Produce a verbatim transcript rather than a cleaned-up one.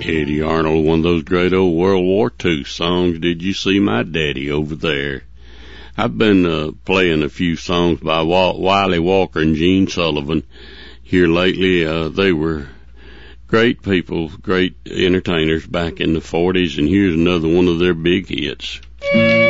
Eddie Arnold, one of those great old World War Two songs, Did You See My Daddy Over There? I've been uh, playing a few songs by Walt, Wiley Walker and Gene Sullivan here lately. Uh, they were great people, great entertainers back in the forties, and here's another one of their big hits.